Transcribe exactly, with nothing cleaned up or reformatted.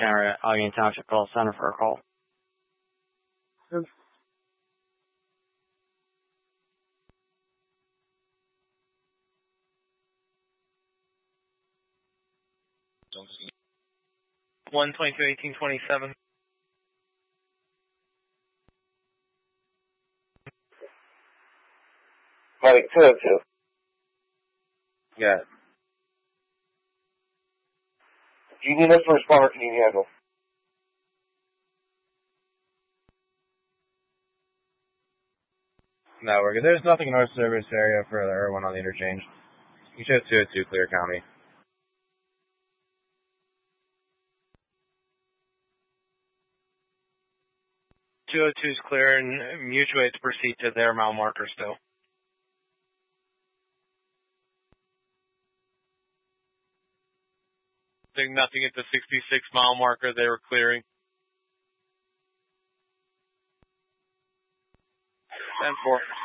Tanner at Allegheny Township Call Center for a call. Yep. one twenty-two eighteen twenty-seven. Mike two oh two. Yeah. Do you need us to respond or can you handle? No, we're good. There's nothing in our service area for the Irwin on the interchange. You should have two oh two Clear County. two oh two is clear and mutuate to proceed to their mile marker still. Doing nothing at the sixty-six mile marker they were clearing. ten four.